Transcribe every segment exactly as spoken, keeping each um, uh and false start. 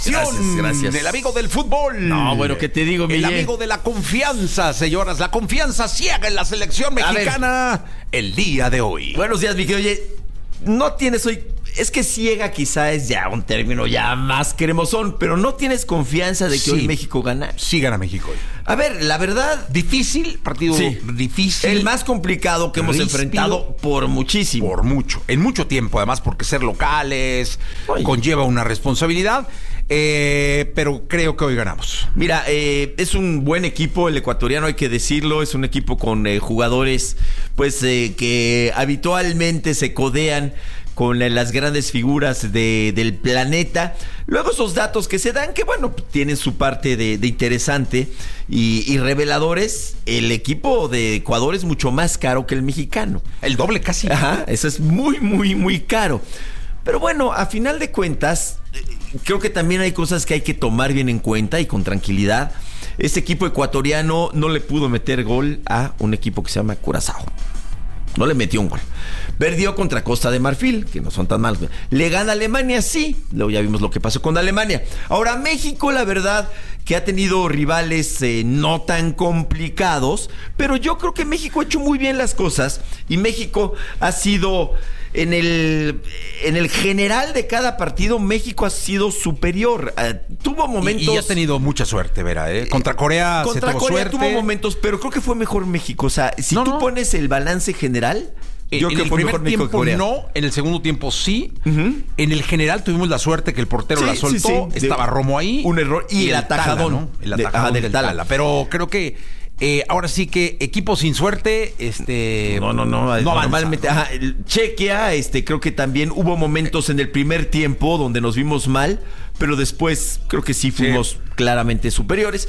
Gracias, gracias. El amigo del fútbol. No, bueno, ¿qué te digo, Miguel? El amigo de la confianza, señoras. La confianza ciega en la selección mexicana el día de hoy. Buenos días, Miguel. Oye, no tienes hoy... Es que ciega quizá es ya un término ya más cremosón, pero no tienes confianza de que Sí. hoy México gana. Sí gana México hoy. A ver, la verdad... Difícil, partido Sí. difícil. El más complicado que hemos Ríspido. enfrentado por muchísimo. Por mucho. En mucho tiempo, además, porque ser locales Oye. conlleva una responsabilidad. Eh, pero creo que hoy ganamos. Mira, eh, es un buen equipo el ecuatoriano, hay que decirlo. Es un equipo con eh, jugadores pues eh, que habitualmente se codean con eh, las grandes figuras de, del planeta. Luego esos datos que se dan, que bueno, tienen su parte de, de interesante y, y reveladores. El equipo de Ecuador es mucho más caro que el mexicano. El doble casi. Ajá, eso es muy, muy, muy caro. Pero bueno, a final de cuentas, eh, creo que también hay cosas que hay que tomar bien en cuenta y con tranquilidad. Este equipo ecuatoriano no le pudo meter gol a un equipo que se llama Curazao. No le metió un gol. Perdió contra Costa de Marfil, que no son tan malos. Le gana Alemania, sí. Luego ya vimos lo que pasó con Alemania. Ahora, México, la verdad, que ha tenido rivales eh, no tan complicados, pero yo creo que México ha hecho muy bien las cosas y México ha sido... En el, en el general de cada partido, México ha sido superior. Uh, tuvo momentos... Y, y ha tenido mucha suerte, Vera. ¿eh? Contra Corea Contra se tuvo Corea suerte. tuvo momentos, pero creo que fue mejor México. O sea, si No, tú no. pones el balance general, Eh, yo en creo que el fue primer mejor México que tiempo Corea. no, en el segundo tiempo sí. Ujú. En el general tuvimos la suerte que el portero Sí, la sí, soltó. sí. Estaba De- Romo ahí. un error. Y el atajadón. Tala, ¿no? El De- atajadón ajá, del del Tala. Tala. Pero creo que eh, ahora sí que equipo sin suerte, este... No, no, no. no avanza, normalmente, ¿no? ajá, el Chequia, este, creo que también hubo momentos en el primer tiempo donde nos vimos mal, pero después creo que sí fuimos Sí. claramente superiores.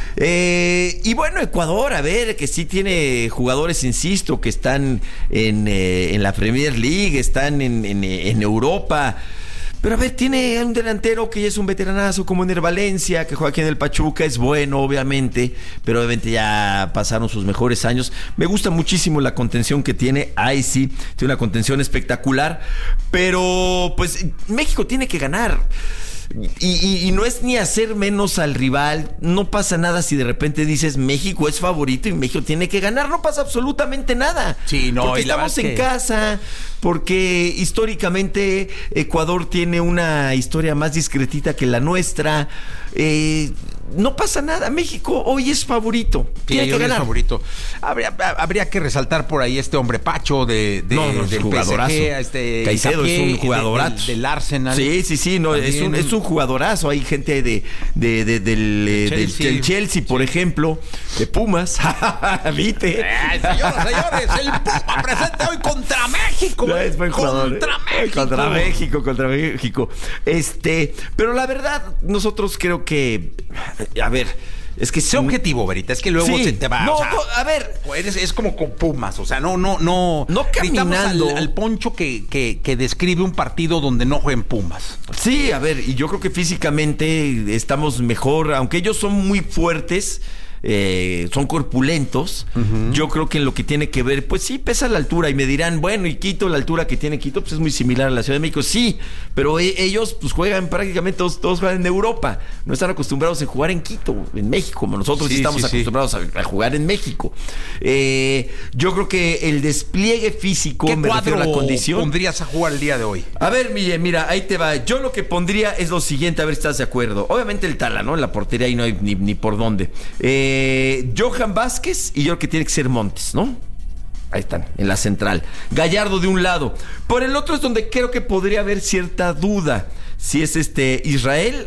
Eh, y bueno, Ecuador, a ver, que sí tiene jugadores, insisto, que están en, eh, en la Premier League, están en, en, en Europa. Pero a ver, tiene un delantero que ya es un veteranazo como Ener Valencia, que juega aquí en el Pachuca, es bueno, obviamente, pero obviamente ya pasaron sus mejores años. Me gusta muchísimo la contención que tiene, ahí sí, tiene una contención espectacular, pero pues México tiene que ganar. Y, y, y no es ni hacer menos al rival. No pasa nada si de repente dices México es favorito y México tiene que ganar. No pasa absolutamente nada. Sí, no, porque y la estamos verdad en que- casa, porque históricamente Ecuador tiene una historia más discretita que la nuestra. Eh, no pasa nada. México hoy es favorito. Sí, Tiene que yo soy ganar. favorito. Habría, habría que resaltar por ahí este hombre Pacho de, de, No, no, es del jugadorazo. P S G, este Caicedo es un Hincapié, jugadorazo. Del, del Arsenal. Sí, sí, sí, no, es un, es un jugadorazo. Hay gente de, de, de- del, eh, del- Chelsea. del Chelsea, por ejemplo, de Pumas. ¿Viste? Eh, señoras, señores, el Puma presente hoy contra México. No, es buen jugador, Contra ¿eh? México. Contra México, contra México. Este, pero la verdad, nosotros creo que, a ver, es que Sé objetivo, Verita, es que luego Sí. se te va. No, o sea, no, a ver. Es, es como con Pumas, o sea, no, no, no. No Gritamos caminando. Al, al Poncho que, que, que describe un partido donde no jueguen Pumas. Sí, a ver, y yo creo que físicamente estamos mejor, aunque ellos son muy fuertes, eh, son corpulentos. Uh-huh. Yo creo que en lo que tiene que ver, pues sí, pesa la altura. Y me dirán, bueno, y Quito, la altura que tiene Quito, pues es muy similar a la Ciudad de México. Sí, pero e- ellos pues juegan prácticamente, todos, todos juegan en Europa. No están acostumbrados a jugar en Quito, en México, como nosotros sí, sí estamos sí, acostumbrados sí. A, a jugar en México. Eh, yo creo que el despliegue físico, ¿Qué me refiero a la condición. pondrías a jugar el día de hoy? A ver, Miguel, mira, ahí te va. Yo lo que pondría es lo siguiente, a ver si estás de acuerdo. Obviamente el Tala, ¿no? En la portería ahí no hay ni, ni por dónde. Eh, Johan Vázquez y yo creo que tiene que ser Montes, ¿no? Ahí están, en la central. Gallardo de un lado. Por el otro es donde creo que podría haber cierta duda. Si es este Israel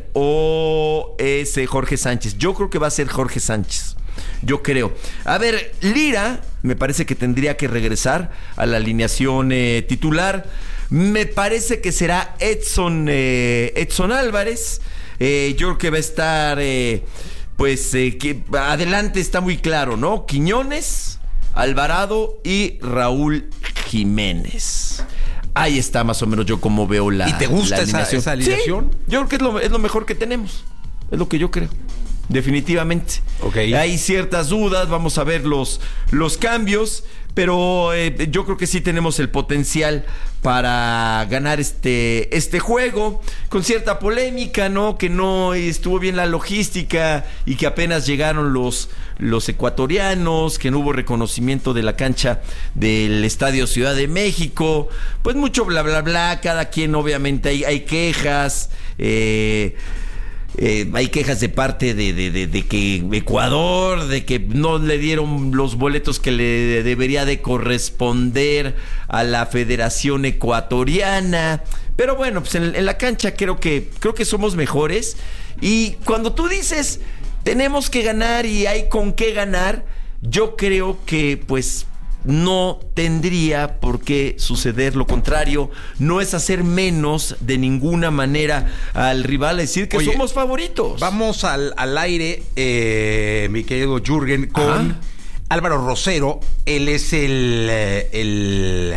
o es eh, Jorge Sánchez. Yo creo que va a ser Jorge Sánchez. Yo creo. A ver, Lira me parece que tendría que regresar a la alineación eh, titular. Me parece que será Edson, eh, Edson Álvarez. Eh, yo creo que va a estar... Eh, Pues eh, que adelante está muy claro, ¿no? Quiñones, Alvarado y Raúl Jiménez. Ahí está más o menos yo como veo la ¿Y te gusta la esa, alineación. esa alineación? Sí, yo creo que es lo, es lo mejor que tenemos. Es lo que yo creo. Definitivamente. Okay. Hay ciertas dudas, vamos a ver los, los cambios. pero eh, yo creo que sí tenemos el potencial para ganar este, este juego, con cierta polémica, ¿no? Que no estuvo bien la logística y que apenas llegaron los, los ecuatorianos, que no hubo reconocimiento de la cancha del Estadio Ciudad de México, pues mucho bla bla bla, cada quien obviamente hay, hay quejas, eh... Eh, hay quejas de parte de, de, de, de que Ecuador, de que no le dieron los boletos que le debería de corresponder a la Federación Ecuatoriana. Pero bueno, pues en, en la cancha creo que, creo que somos mejores. Y cuando tú dices tenemos que ganar y hay con qué ganar, yo creo que pues no tendría por qué suceder lo contrario. No es hacer menos de ninguna manera al rival, decir que Oye, somos favoritos. Vamos al, al aire, eh, mi querido Jürgen, con Ajá. Álvaro Rosero. Él es el, el,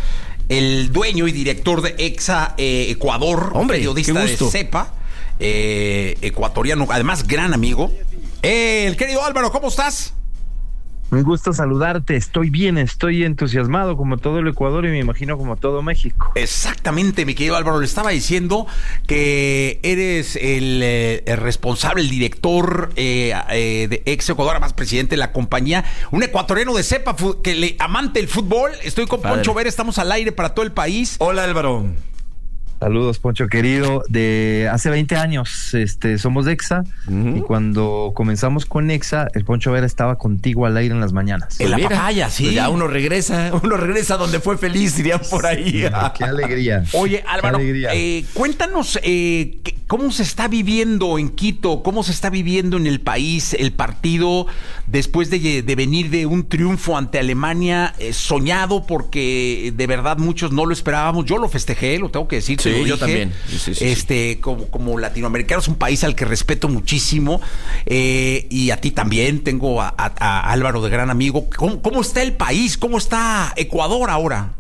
el dueño y director de Exa eh, Ecuador, Hombre, periodista de CEPA, eh, ecuatoriano, además gran amigo. Eh, el querido Álvaro, ¿cómo estás? Un gusto saludarte, estoy bien, estoy entusiasmado como todo el Ecuador y me imagino como todo México. Exactamente, mi querido Álvaro, le estaba diciendo que eres el, eh, el responsable, el director eh, eh, de Ex Ecuador, además presidente de la compañía, un ecuatoriano de cepa que le amante el fútbol. Estoy con Padre. Poncho Vera, estamos al aire para todo el país. Hola, Álvaro. Saludos, Poncho querido. De hace veinte años este, somos de Exa, uh-huh. y cuando comenzamos con Exa, el Poncho Vera estaba contigo al aire en las mañanas. En la papaya, sí. Pues ya uno regresa, uno regresa donde fue feliz, dirían por ahí. Sí, qué alegría. Oye, Álvaro, eh, cuéntanos eh, cómo se está viviendo en Quito, cómo se está viviendo en el país el partido después de, de venir de un triunfo ante Alemania, eh, soñado, porque de verdad muchos no lo esperábamos. Yo lo festejé, lo tengo que decir. Sí, yo dije, también. Sí, sí, sí, este, sí. Como, como latinoamericano, es un país al que respeto muchísimo, eh, y a ti también. Tengo a, a, a Álvaro de gran amigo. ¿Cómo, ¿Cómo está el país? ¿Cómo está Ecuador ahora?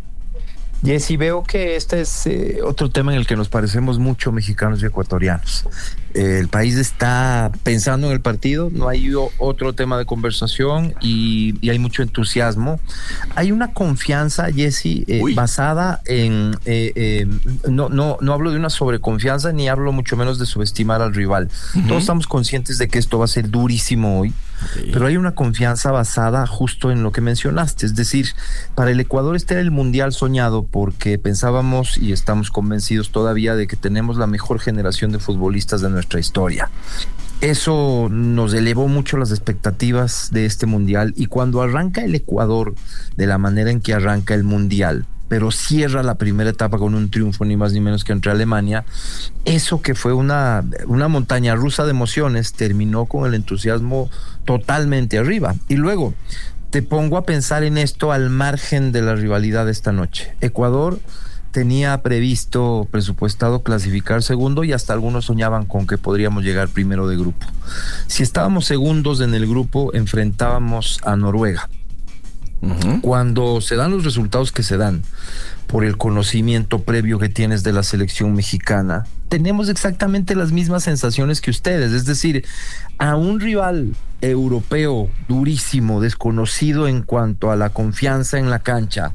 Jessy, veo que este es eh, otro tema en el que nos parecemos mucho mexicanos y ecuatorianos. Eh, el país está pensando en el partido, no hay o, otro tema de conversación y, y hay mucho entusiasmo. Hay una confianza, Jessy, eh, basada en... Eh, eh, no, no, no hablo de una sobreconfianza ni hablo mucho menos de subestimar al rival. Uh-huh. Todos estamos conscientes de que esto va a ser durísimo hoy. Okay. Pero hay una confianza basada justo en lo que mencionaste, es decir, para el Ecuador este era el mundial soñado porque pensábamos y estamos convencidos todavía de que tenemos la mejor generación de futbolistas de nuestra historia. Eso nos elevó mucho las expectativas de este mundial y cuando arranca el Ecuador de la manera en que arranca el mundial, pero cierra la primera etapa con un triunfo ni más ni menos que entre Alemania, eso que fue una, una montaña rusa de emociones terminó con el entusiasmo totalmente arriba. Y luego te pongo a pensar en esto al margen de la rivalidad de esta noche. Ecuador tenía previsto, presupuestado clasificar segundo y hasta algunos soñaban con que podríamos llegar primero de grupo. Si estábamos segundos en el grupo, enfrentábamos a Noruega. Uh-huh. Cuando se dan los resultados que se dan, por el conocimiento previo que tienes de la selección mexicana, tenemos exactamente las mismas sensaciones que ustedes, es decir, a un rival europeo durísimo, desconocido en cuanto a la confianza en la cancha,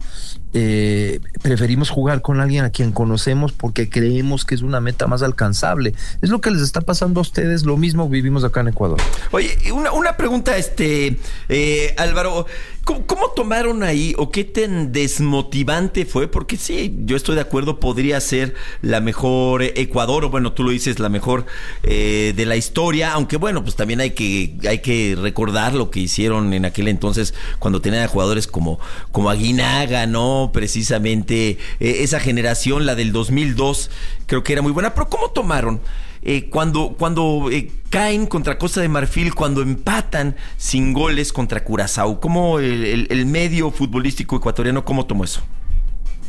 eh, preferimos jugar con alguien a quien conocemos porque creemos que es una meta más alcanzable. Es lo que les está pasando a ustedes, lo mismo vivimos acá en Ecuador. Oye, una, una pregunta, este eh, Álvaro, ¿cómo, ¿cómo tomaron ahí o qué tan desmotivante fue? Porque sí, yo estoy de acuerdo, podría ser la mejor Ecuador, o bueno, tú lo dices, la mejor eh, de la historia, aunque bueno, pues también hay que, hay que recordar lo que hicieron en aquel entonces cuando tenían a jugadores como, como Aguinaga, ¿no? Precisamente eh, esa generación, la del dos mil dos, creo que era muy buena. Pero ¿cómo tomaron eh, cuando, cuando eh, caen contra Costa de Marfil, cuando empatan sin goles contra Curazao? ¿Cómo el, el, el medio futbolístico ecuatoriano, cómo tomó eso?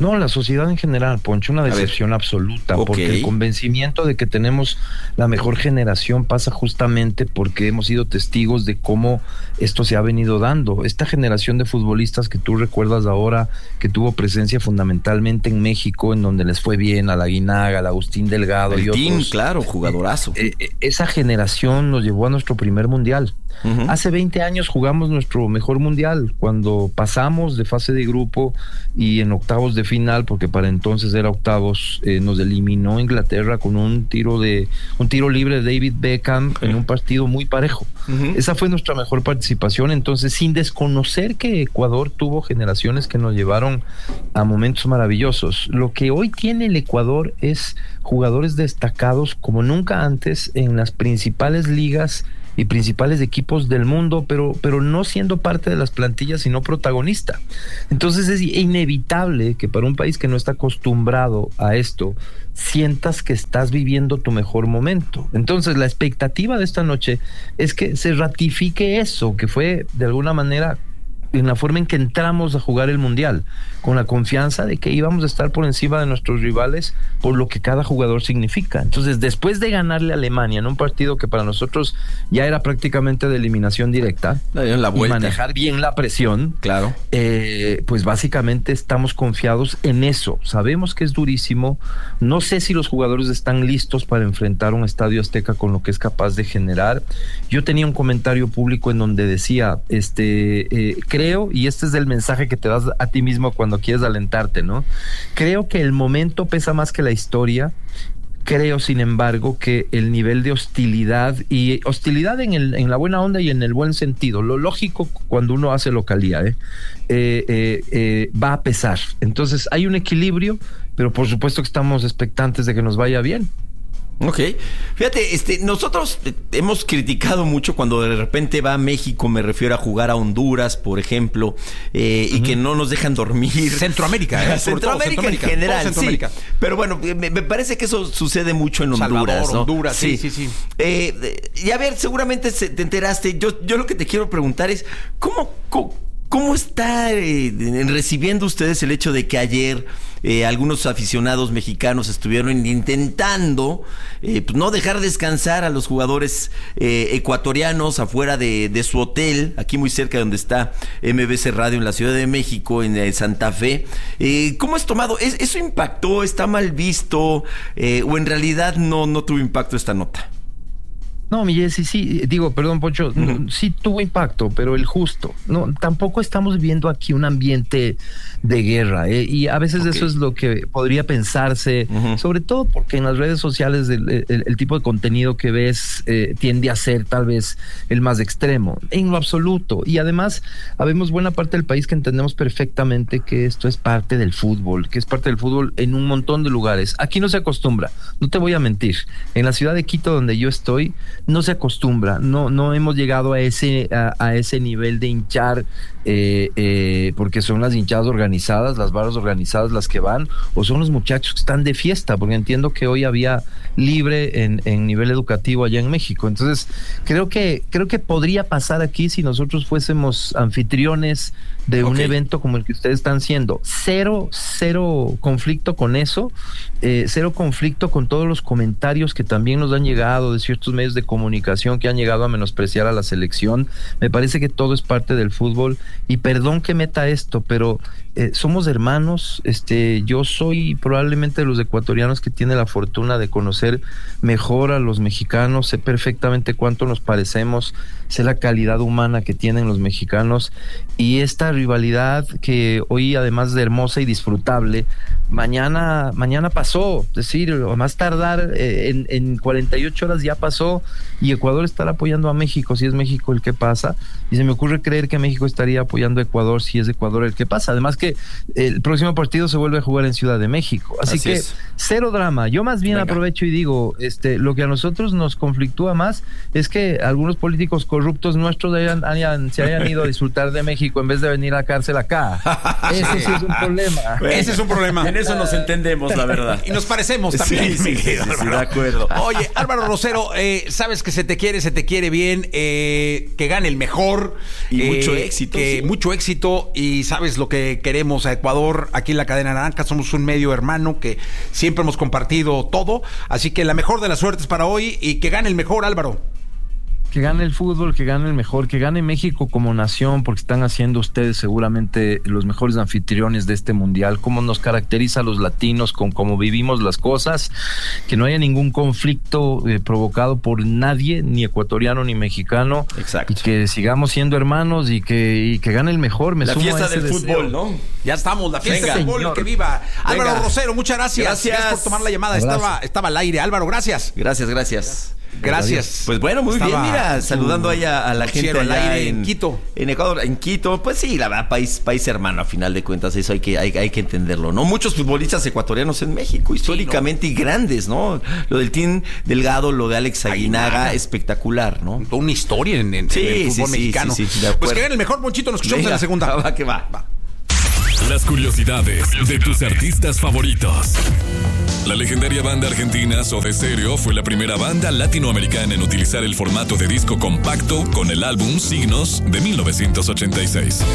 No, la sociedad en general, Poncho, una decepción absoluta, Okay. porque el convencimiento de que tenemos la mejor generación pasa justamente porque hemos sido testigos de cómo esto se ha venido dando. Esta generación de futbolistas que tú recuerdas ahora, que tuvo presencia fundamentalmente en México, en donde les fue bien, a la Guinaga, al Agustín Delgado El y team, otros. claro, jugadorazo. Eh, eh, esa generación nos llevó a nuestro primer mundial. Uh-huh. Hace veinte años jugamos nuestro mejor mundial, cuando pasamos de fase de grupo y en octavos de final, porque para entonces era octavos, eh, nos eliminó Inglaterra con un tiro de un tiro libre de David Beckham en un partido muy parejo. Uh-huh. Esa fue nuestra mejor participación, entonces sin desconocer que Ecuador tuvo generaciones que nos llevaron a momentos maravillosos. Lo que hoy tiene el Ecuador es jugadores destacados como nunca antes en las principales ligas y principales equipos del mundo, pero, pero no siendo parte de las plantillas, sino protagonista. Entonces es inevitable que para un país que no está acostumbrado a esto, sientas que estás viviendo tu mejor momento. Entonces la expectativa de esta noche es que se ratifique eso, que fue de alguna manera en la forma en que entramos a jugar el Mundial, con la confianza de que íbamos a estar por encima de nuestros rivales por lo que cada jugador significa. Entonces, después de ganarle a Alemania en un partido que para nosotros ya era prácticamente de eliminación directa, la y manejar bien la presión, claro, eh, pues básicamente estamos confiados en eso. Sabemos que es durísimo. No sé si los jugadores están listos para enfrentar un Estadio Azteca con lo que es capaz de generar. Yo tenía un comentario público en donde decía, este, eh, creo, y este es el mensaje que te das a ti mismo cuando quieres alentarte, ¿no? Creo que el momento pesa más que la historia. Creo, sin embargo, que el nivel de hostilidad, y hostilidad en, el, en la buena onda y en el buen sentido, lo lógico cuando uno hace localía, ¿eh? Eh, eh, eh, va a pesar. Entonces hay un equilibrio, pero por supuesto que estamos expectantes de que nos vaya bien. Ok, fíjate, este, nosotros hemos criticado mucho cuando de repente va a México, me refiero a jugar a Honduras, por ejemplo, eh, uh-huh. y que no nos dejan dormir. Centroamérica, ¿eh? Centroamérica, Centroamérica en general, Centroamérica. Sí. Pero bueno, me, me parece que eso sucede mucho en Honduras, Salvador, ¿no? Honduras, sí, sí, sí. sí. Eh, y a ver, seguramente te enteraste. Yo, yo lo que te quiero preguntar es, ¿cómo, cómo, cómo está eh, recibiendo ustedes el hecho de que ayer Eh, algunos aficionados mexicanos estuvieron intentando eh, pues no dejar descansar a los jugadores eh, ecuatorianos afuera de, de su hotel, aquí muy cerca de donde está M B C Radio en la Ciudad de México, en eh, Santa Fe? Eh, ¿Cómo has tomado? ¿Es, ¿Eso impactó? ¿Está mal visto? Eh, ¿O en realidad no, no tuvo impacto esta nota? No, mi Jessy, sí, digo, perdón, Poncho, uh-huh. sí tuvo impacto, pero el justo. No, tampoco estamos viviendo aquí un ambiente de guerra, ¿eh? Y a veces okay. eso es lo que podría pensarse, uh-huh. sobre todo porque en las redes sociales el, el, el tipo de contenido que ves eh, tiende a ser tal vez el más extremo, en lo absoluto. Y además, habemos buena parte del país que entendemos perfectamente que esto es parte del fútbol, que es parte del fútbol en un montón de lugares. Aquí no se acostumbra, no te voy a mentir. En la ciudad de Quito, donde yo estoy, no se acostumbra, no, no hemos llegado a ese, a, a ese nivel de hinchar, eh, eh, porque son las hinchadas organizadas, las barras organizadas las que van, o son los muchachos que están de fiesta, porque entiendo que hoy había libre en, en nivel educativo allá en México. Entonces, creo que, creo que podría pasar aquí si nosotros fuésemos anfitriones de okay. un evento como el que ustedes están siendo. Cero, cero conflicto con eso, eh, cero conflicto con todos los comentarios que también nos han llegado de ciertos medios de comunicación que han llegado a menospreciar a la selección. Me parece que todo es parte del fútbol, y perdón que meta esto, pero eh, somos hermanos. Este, yo soy probablemente de los ecuatorianos que tiene la fortuna de conocer mejor a los mexicanos, sé perfectamente cuánto nos parecemos, sé la calidad humana que tienen los mexicanos, y esta rivalidad que hoy además de hermosa y disfrutable, mañana mañana pasó, es decir, a más tardar eh, en, en cuarenta y ocho horas ya pasó, y Ecuador estará apoyando a México si es México el que pasa, y se me ocurre creer que México estaría apoyando a Ecuador si es Ecuador el que pasa. Además que el próximo partido se vuelve a jugar en Ciudad de México, así, así que es. Cero drama. Yo más bien Venga. aprovecho y digo, este, lo que a nosotros nos conflictúa más es que algunos políticos corruptos nuestros hayan, hayan, se hayan ido a disfrutar de México en vez de venir a la cárcel acá. Eso sí es un problema. Bueno, ese es un problema. En eso nos entendemos, la verdad. Y nos parecemos también. Sí, sí, sí, sí, de acuerdo. Oye, Álvaro Rosero, eh, sabes que se te quiere, se te quiere bien, eh, que gane el mejor. Y eh, mucho éxito. Que sí. Mucho éxito, y sabes lo que queremos. queremos a Ecuador aquí en la Cadena Naranja. Somos un medio hermano que siempre hemos compartido todo. Así que la mejor de las suertes para hoy y que gane el mejor, Álvaro. Que gane el fútbol, que gane el mejor, que gane México como nación, porque están haciendo ustedes seguramente los mejores anfitriones de este mundial, como nos caracteriza a los latinos, con cómo vivimos las cosas, que no haya ningún conflicto eh, provocado por nadie, ni ecuatoriano ni mexicano. Exacto. Y que sigamos siendo hermanos y que, y que gane el mejor. Me la sumo fiesta a ese del deseo. fútbol, ¿no? Ya estamos, la fiesta Venga, del fútbol, señor. que viva. Venga. Álvaro Rosero, muchas gracias. Gracias. Gracias por tomar la llamada. Abrazo. Estaba, estaba al aire. Álvaro, gracias. Gracias, gracias. Gracias. Pues bueno, muy Estaba bien, mira, su saludando ahí a, a la gente noticiero al allá aire en, en Quito. En Ecuador, en Quito, pues sí, la verdad, país, país hermano, a final de cuentas, eso hay que, hay, hay que entenderlo, ¿no? Muchos futbolistas ecuatorianos en México, históricamente, y grandes, ¿no? Lo del Team Delgado, lo de Alex Aguinaga, Aguinaga. espectacular, ¿no? Toda una historia en, en- Sí, en el sí, fútbol sí, mexicano. sí, sí, de acuerdo. Pues que gane el mejor, Ponchito. Nos escuchamos Venga, en la segunda. va que va. Va. Las curiosidades de tus artistas favoritos. La legendaria banda argentina Soda Stereo fue la primera banda latinoamericana en utilizar el formato de disco compacto con el álbum Signos de mil novecientos ochenta y seis.